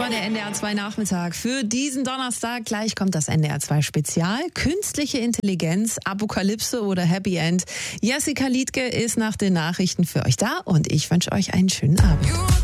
war der NDR 2 Nachmittag für diesen Donnerstag. Gleich kommt das NDR 2 Spezial. Künstliche Intelligenz, Apokalypse oder Happy End. Jessica Liedtke ist nach den Nachrichten für euch da und ich wünsche euch einen schönen Abend.